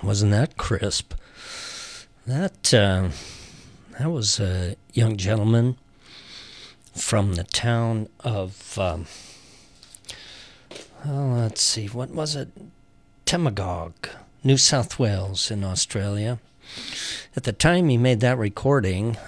wasn't that crisp? That was a young gentleman from the town of, let's see, what was it? Temagog, New South Wales in Australia. At the time he made that recording,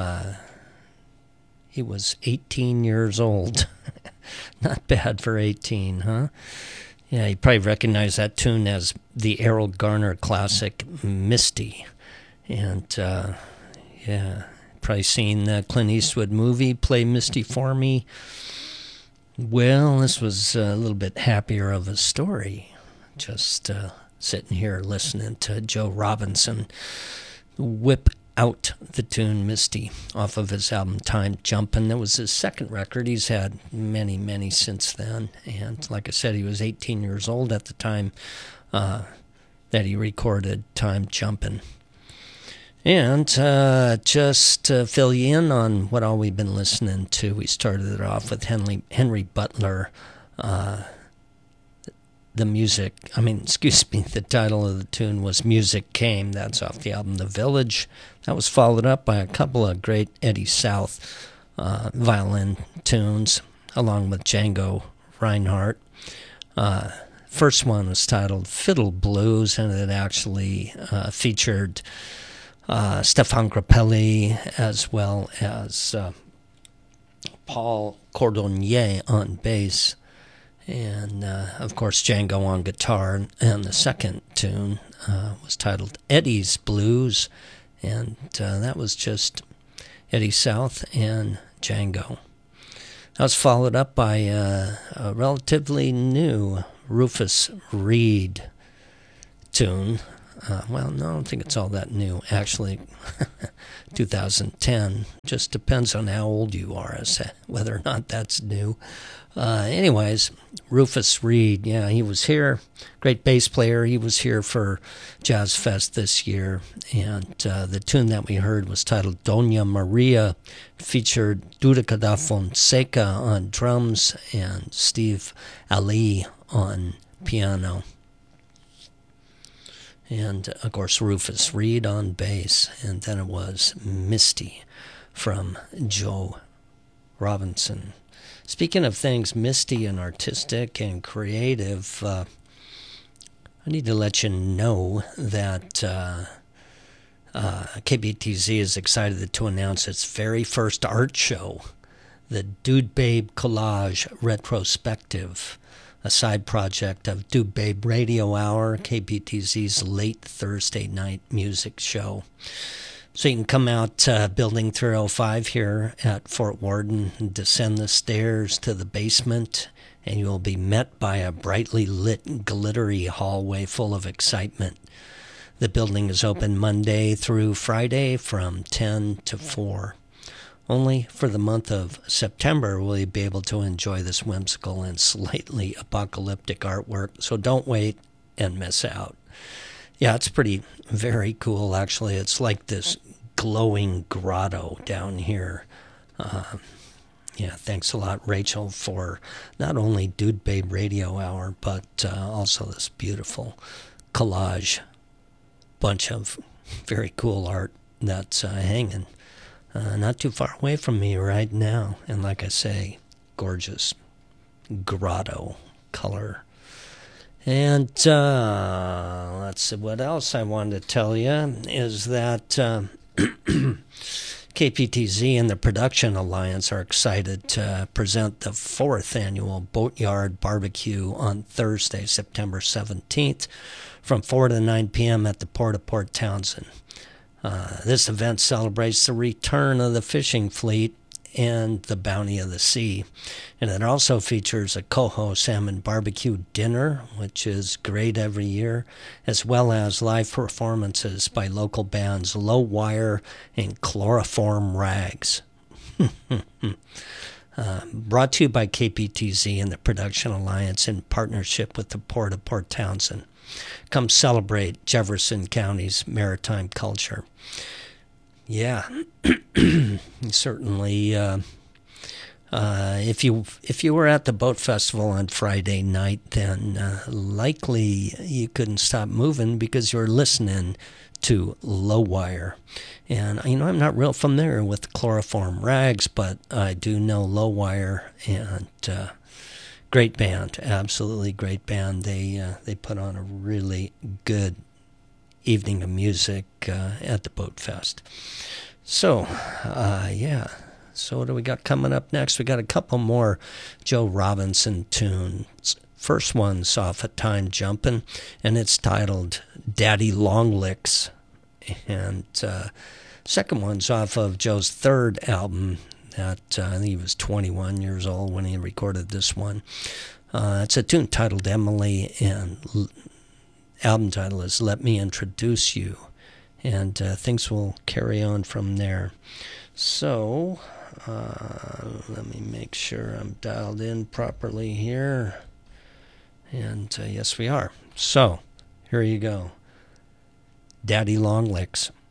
he was 18 years old. Not bad for 18, huh? Yeah, you probably recognize that tune as the Errol Garner classic, Misty. And, probably seen the Clint Eastwood movie, Play Misty for Me. Well, this was a little bit happier of a story. Just sitting here listening to Joe Robinson whip out the tune Misty off of his album Time Jumpin'. That was his second record. He's had many, many since then. And like I said, he was 18 years old at the time that he recorded Time Jumpin'. And just to fill you in on what all we've been listening to, we started it off with Henry Butler. The title of the tune was Music Came. That's off the album The Village. That was followed up by a couple of great Eddie South violin tunes, along with Django Reinhardt. First one was titled Fiddle Blues, and it actually featured Stefan Grappelli as well as Paul Cordonnier on bass. And, of course, Django on guitar. And the second tune was titled Eddie's Blues. And that was just Eddie South and Django. That was followed up by a relatively new Rufus Reid tune. Well, no, I don't think it's all that new. Actually, 2010. Just depends on how old you are as whether or not that's new. Anyways, Rufus Reid, yeah, he was here. Great bass player. He was here for Jazz Fest this year. And the tune that we heard was titled Doña Maria. Featured Dudica da Fonseca on drums and Steve Ali on piano. And, of course, Rufus Reid on bass. And then it was Misty from Joe Robinson. Speaking of things misty and artistic and creative, I need to let you know that KBTZ is excited to announce its very first art show, the Dude Babe Collage Retrospective, a side project of Dude Babe Radio Hour, KBTZ's late Thursday night music show. So you can come out Building 305 here at Fort Worden and descend the stairs to the basement, and you will be met by a brightly lit, glittery hallway full of excitement. The building is open Monday through Friday from 10 to 4. Only for the month of September will you be able to enjoy this whimsical and slightly apocalyptic artwork, so don't wait and miss out. Yeah, it's very cool, actually. It's like this glowing grotto down here. Thanks a lot, Rachel, for not only Dude Babe Radio Hour, but also this beautiful collage bunch of very cool art that's hanging not too far away from me right now. And like I say, gorgeous grotto color. And let's see, what else I wanted to tell you is that KPTZ and the Production Alliance are excited to present the 4th annual Boatyard Barbecue on Thursday, September 17th from 4 to 9 p.m. at the Port of Port Townsend. This event celebrates the return of the fishing fleet and the bounty of the sea. And it also features a coho salmon barbecue dinner, which is great every year, as well as live performances by local bands Low Wire and Chloroform Rags. Brought to you by KPTZ and the Production Alliance in partnership with the Port of Port Townsend. Come celebrate Jefferson County's maritime culture. Yeah, certainly If you were at the boat festival on Friday night, then likely you couldn't stop moving because you were listening to Low Wire. And I'm not real familiar with Chloroform Rags, but I do know Low Wire, and great band, absolutely great band. They put on a really good evening of music at the Boat Fest. So, yeah. So what do we got coming up next? We got a couple more Joe Robinson tunes. First one's off of Time Jumpin', and it's titled Daddy Long Licks. And second one's off of Joe's third album. I think he was 21 years old when he recorded this one. It's a tune titled Emily, and album title is Let Me Introduce You. And things will carry on from there. So, let me make sure I'm dialed in properly here. And yes, we are. So, here you go. Daddy Long Licks.